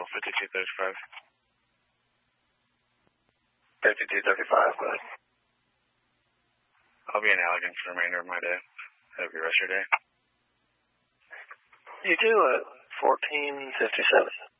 5235. 5235, go ahead. I'll be in Allegan for the remainder of my day. Have a good rest of your day. You do at 1457.